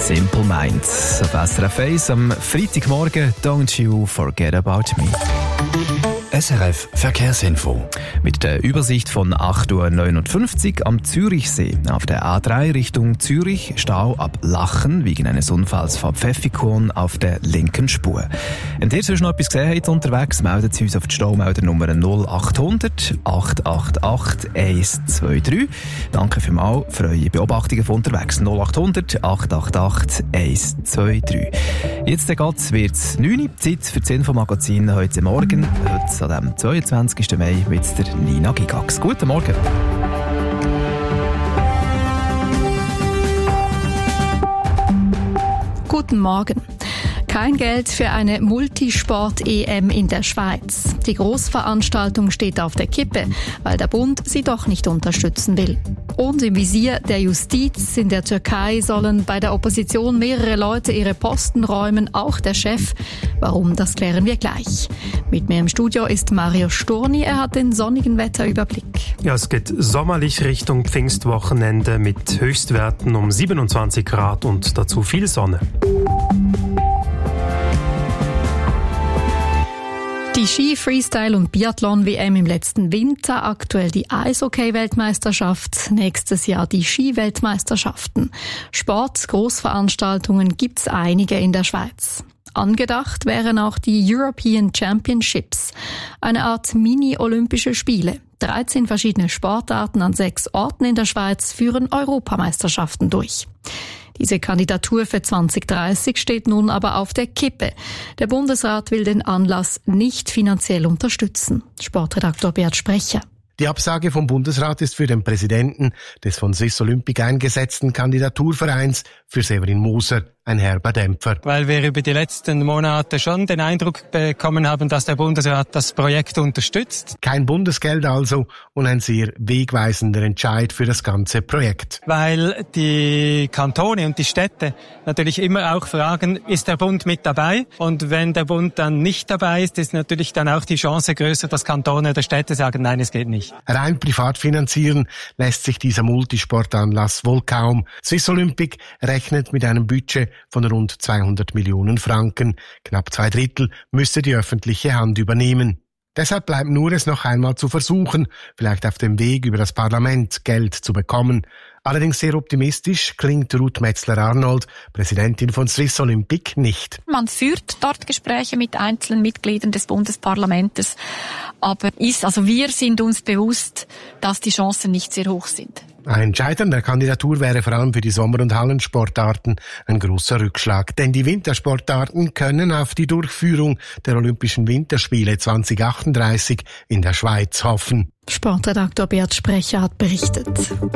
Simple Minds. Auf SRF 1 am Freitagmorgen. Don't you forget about me. SRF Verkehrsinfo. Mit der Übersicht von 8.59 Uhr am Zürichsee. Auf der A3 Richtung Zürich Stau ab Lachen wegen eines Unfalls vor Pfäffikon auf der linken Spur. Wenn ihr sonst noch etwas gesehen habt unterwegs, meldet Sie uns auf die Staumeldernummer 0800 888 123. Danke vielmals für eure Beobachtungen von unterwegs. 0800 888 123. Jetzt wird es 9 Uhr, Zeit für das Infomagazin heute Morgen. Heute an dem 22. Mai mit der Nina Gigax. Guten Morgen. Guten Morgen. Kein Geld für eine Multisport-EM in der Schweiz. Die Grossveranstaltung steht auf der Kippe, weil der Bund sie doch nicht unterstützen will. Und im Visier der Justiz in der Türkei sollen bei der Opposition mehrere Leute ihre Posten räumen, auch der Chef. Warum, das klären wir gleich. Mit mir im Studio ist Mario Storni, er hat den sonnigen Wetterüberblick. Ja, es geht sommerlich Richtung Pfingstwochenende mit Höchstwerten um 27 Grad und dazu viel Sonne. Die Ski-, Freestyle- und Biathlon-WM im letzten Winter, aktuell die Eishockey-Weltmeisterschaft, nächstes Jahr die Ski-Weltmeisterschaften. Sport-, Großveranstaltungen gibt's einige in der Schweiz. Angedacht wären auch die European Championships, eine Art Mini-Olympische Spiele. 13 verschiedene Sportarten an 6 Orten in der Schweiz führen Europameisterschaften durch. Diese Kandidatur für 2030 steht nun aber auf der Kippe. Der Bundesrat will den Anlass nicht finanziell unterstützen. Sportredaktor Bert Sprecher. Die Absage vom Bundesrat ist für den Präsidenten des von Swiss Olympic eingesetzten Kandidaturvereins für Severin Moser ein herber Dämpfer. Weil wir über die letzten Monate schon den Eindruck bekommen haben, dass der Bundesrat das Projekt unterstützt. Kein Bundesgeld also und ein sehr wegweisender Entscheid für das ganze Projekt. Weil die Kantone und die Städte natürlich immer auch fragen, ist der Bund mit dabei? Und wenn der Bund dann nicht dabei ist natürlich dann auch die Chance größer, dass Kantone oder Städte sagen, nein, es geht nicht. Rein privat finanzieren lässt sich dieser Multisportanlass wohl kaum. Swiss Olympic rechnet mit einem Budget von rund 200 Millionen Franken. Knapp 2/3 müsste die öffentliche Hand übernehmen. Deshalb bleibt nur es noch einmal zu versuchen, vielleicht auf dem Weg über das Parlament Geld zu bekommen. Allerdings sehr optimistisch klingt Ruth Metzler-Arnold, Präsidentin von Swiss Olympic, nicht. Man führt dort Gespräche mit einzelnen Mitgliedern des Bundesparlamentes, aber wir sind uns bewusst, dass die Chancen nicht sehr hoch sind. Ein Scheitern der Kandidatur wäre vor allem für die Sommer- und Hallensportarten ein großer Rückschlag. Denn die Wintersportarten können auf die Durchführung der Olympischen Winterspiele 2038 in der Schweiz hoffen. Sportredaktor Bert Sprecher hat berichtet.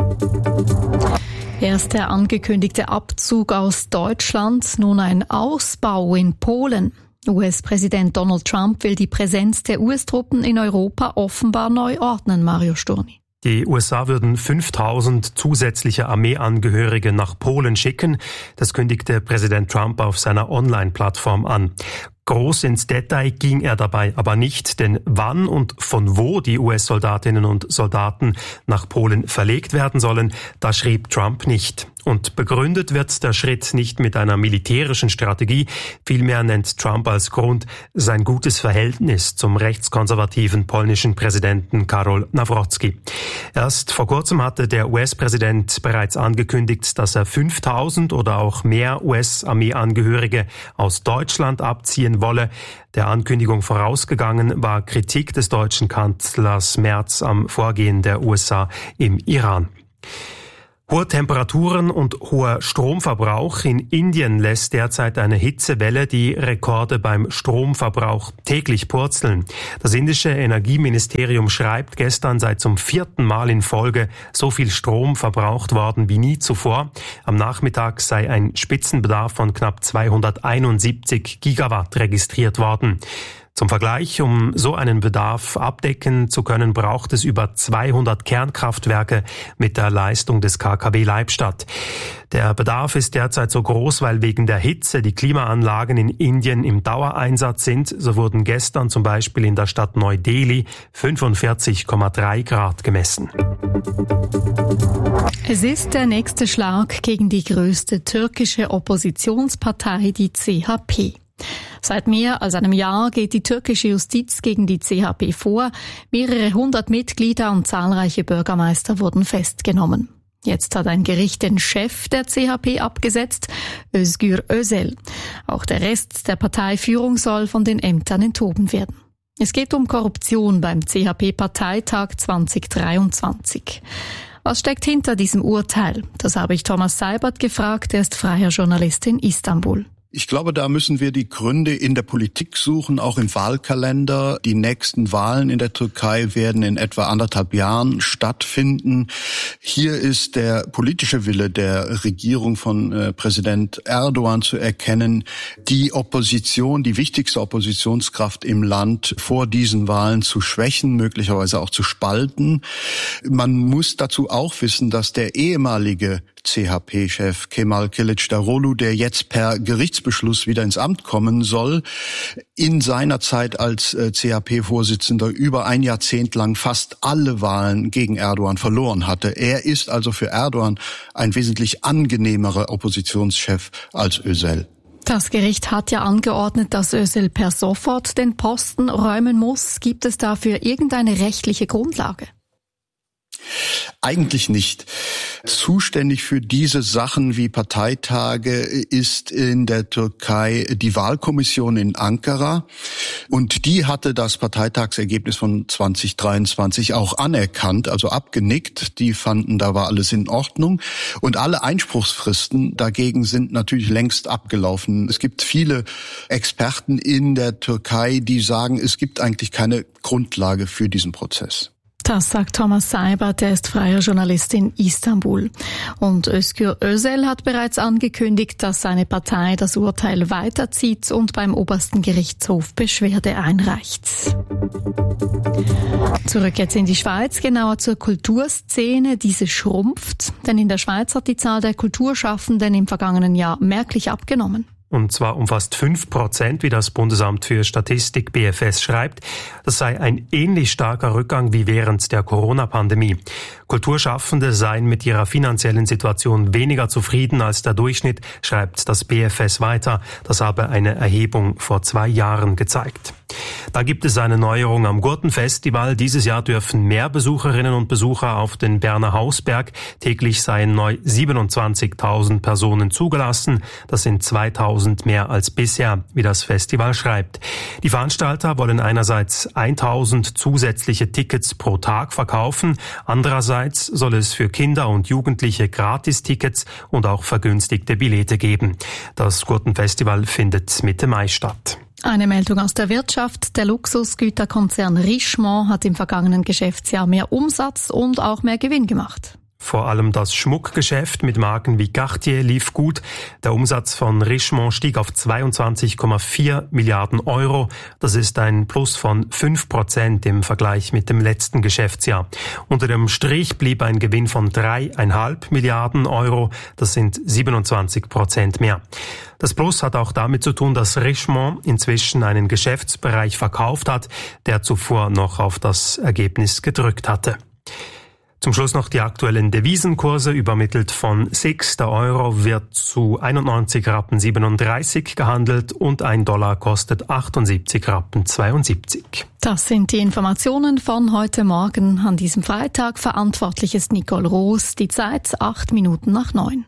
Erst der angekündigte Abzug aus Deutschland, nun ein Ausbau in Polen. US-Präsident Donald Trump will die Präsenz der US-Truppen in Europa offenbar neu ordnen, Mario Storni. Die USA würden 5000 zusätzliche Armeeangehörige nach Polen schicken. Das kündigte Präsident Trump auf seiner Online-Plattform an. Groß ins Detail ging er dabei aber nicht, denn wann und von wo die US-Soldatinnen und Soldaten nach Polen verlegt werden sollen, das schrieb Trump nicht. Und begründet wird der Schritt nicht mit einer militärischen Strategie, vielmehr nennt Trump als Grund sein gutes Verhältnis zum rechtskonservativen polnischen Präsidenten Karol Nawrocki. Erst vor kurzem hatte der US-Präsident bereits angekündigt, dass er 5000 oder auch mehr US-Armeeangehörige aus Deutschland abziehen wolle. Der Ankündigung vorausgegangen war Kritik des deutschen Kanzlers Merz am Vorgehen der USA im Iran. Hohe Temperaturen und hoher Stromverbrauch. In Indien lässt derzeit eine Hitzewelle die Rekorde beim Stromverbrauch täglich purzeln. Das indische Energieministerium schreibt, gestern sei zum 4. Mal in Folge so viel Strom verbraucht worden wie nie zuvor. Am Nachmittag sei ein Spitzenbedarf von knapp 271 Gigawatt registriert worden. Zum Vergleich, um so einen Bedarf abdecken zu können, braucht es über 200 Kernkraftwerke mit der Leistung des KKW Leibstadt. Der Bedarf ist derzeit so groß, weil wegen der Hitze die Klimaanlagen in Indien im Dauereinsatz sind. So wurden gestern zum Beispiel in der Stadt Neu-Delhi 45,3 Grad gemessen. Es ist der nächste Schlag gegen die größte türkische Oppositionspartei, die CHP. Seit mehr als einem Jahr geht die türkische Justiz gegen die CHP vor. Mehrere hundert Mitglieder und zahlreiche Bürgermeister wurden festgenommen. Jetzt hat ein Gericht den Chef der CHP abgesetzt, Özgür Özel. Auch der Rest der Parteiführung soll von den Ämtern enthoben werden. Es geht um Korruption beim CHP-Parteitag 2023. Was steckt hinter diesem Urteil? Das habe ich Thomas Seibert gefragt. Er ist freier Journalist in Istanbul. Ich glaube, da müssen wir die Gründe in der Politik suchen, auch im Wahlkalender. Die nächsten Wahlen in der Türkei werden in etwa 1,5 Jahren stattfinden. Hier ist der politische Wille der Regierung von Präsident Erdogan zu erkennen, die Opposition, die wichtigste Oppositionskraft im Land vor diesen Wahlen zu schwächen, möglicherweise auch zu spalten. Man muss dazu auch wissen, dass der ehemalige CHP-Chef Kemal Kılıçdaroğlu, der jetzt per Gerichtsbeschluss wieder ins Amt kommen soll, in seiner Zeit als CHP-Vorsitzender über ein Jahrzehnt lang fast alle Wahlen gegen Erdogan verloren hatte. Er ist also für Erdogan ein wesentlich angenehmerer Oppositionschef als Özel. Das Gericht hat ja angeordnet, dass Özel per sofort den Posten räumen muss. Gibt es dafür irgendeine rechtliche Grundlage? Eigentlich nicht. Zuständig für diese Sachen wie Parteitage ist in der Türkei die Wahlkommission in Ankara. Und die hatte das Parteitagsergebnis von 2023 auch anerkannt, also abgenickt. Die fanden, da war alles in Ordnung. Und alle Einspruchsfristen dagegen sind natürlich längst abgelaufen. Es gibt viele Experten in der Türkei, die sagen, es gibt eigentlich keine Grundlage für diesen Prozess. Das sagt Thomas Seibert, der ist freier Journalist in Istanbul. Und Özgür Özel hat bereits angekündigt, dass seine Partei das Urteil weiterzieht und beim obersten Gerichtshof Beschwerde einreicht. Zurück jetzt in die Schweiz, genauer zur Kulturszene. Diese schrumpft, denn in der Schweiz hat die Zahl der Kulturschaffenden im vergangenen Jahr merklich abgenommen. Und zwar um fast 5%, wie das Bundesamt für Statistik BFS schreibt. Das sei ein ähnlich starker Rückgang wie während der Corona-Pandemie. Kulturschaffende seien mit ihrer finanziellen Situation weniger zufrieden als der Durchschnitt, schreibt das BFS weiter. Das habe eine Erhebung vor 2 Jahren gezeigt. Da gibt es eine Neuerung am Gurtenfestival. Dieses Jahr dürfen mehr Besucherinnen und Besucher auf den Berner Hausberg. Täglich seien neu 27.000 Personen zugelassen. Das sind 2.000 mehr als bisher, wie das Festival schreibt. Die Veranstalter wollen einerseits 1.000 zusätzliche Tickets pro Tag verkaufen. Andererseits soll es für Kinder und Jugendliche Gratistickets und auch vergünstigte Billette geben. Das Gurtenfestival findet Mitte Mai statt. Eine Meldung aus der Wirtschaft. Der Luxusgüterkonzern Richemont hat im vergangenen Geschäftsjahr mehr Umsatz und auch mehr Gewinn gemacht. Vor allem das Schmuckgeschäft mit Marken wie Cartier lief gut. Der Umsatz von Richemont stieg auf 22,4 Milliarden Euro. Das ist ein Plus von 5% im Vergleich mit dem letzten Geschäftsjahr. Unter dem Strich blieb ein Gewinn von 3,5 Milliarden Euro. Das sind 27% mehr. Das Plus hat auch damit zu tun, dass Richemont inzwischen einen Geschäftsbereich verkauft hat, der zuvor noch auf das Ergebnis gedrückt hatte. Zum Schluss noch die aktuellen Devisenkurse, übermittelt von SIX. Der Euro wird zu 91,37 Rappen gehandelt und $1 kostet 78,72 Rappen. Das sind die Informationen von heute Morgen. An diesem Freitag verantwortlich ist Nicole Roos. Die Zeit 8:09.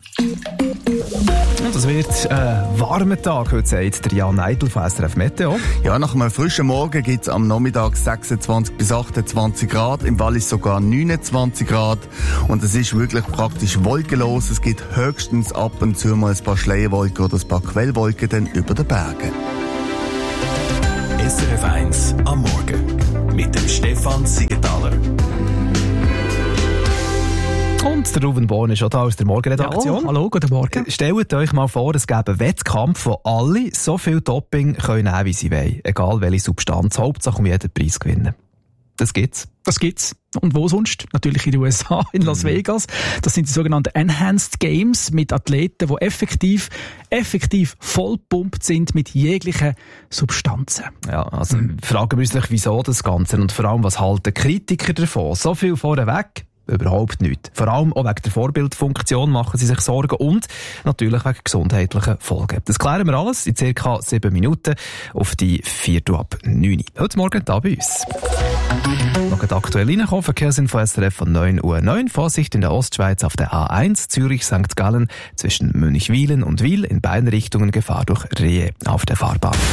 Das wird ein warmer Tag, heute sagt der Jan Neidl von SRF Meteo. Ja, nach einem frischen Morgen gibt es am Nachmittag 26 bis 28 Grad, im Wallis sogar 29 Grad. Und es ist wirklich praktisch wolkenlos. Es gibt höchstens ab und zu mal ein paar Schleierwolken oder ein paar Quellwolken dann über den Bergen. SRF 1 am Morgen mit dem Stefan Siegenthaler. Und der Ruben Born ist schon da aus der Morgenredaktion. Ja, hallo, guten Morgen. Stellt euch mal vor, es gäbe einen Wettkampf, wo alle so viel Doping können nehmen, wie sie wollen. Egal welche Substanz. Hauptsache um jeden Preis gewinnen. Das gibt's. Das gibt's. Und wo sonst? Natürlich in den USA, in Las Vegas. Das sind die sogenannten Enhanced Games mit Athleten, die effektiv vollpumpt sind mit jeglichen Substanzen. Ja, also fragen wir uns natürlich, wieso das Ganze und vor allem, was halten Kritiker davon? So viel vorweg? Überhaupt nicht. Vor allem auch wegen der Vorbildfunktion machen sie sich Sorgen und natürlich wegen gesundheitlichen Folgen. Das klären wir alles in ca. 7 Minuten auf die 4:09. Heute Morgen da bei uns. Noch aktuell reinkommen, Verkehrsinfo SRF von 9:09 Uhr. Vorsicht in der Ostschweiz auf der A1 Zürich-St. Gallen zwischen Münchwilen und Wil in beiden Richtungen Gefahr durch Rehe auf der Fahrbahn.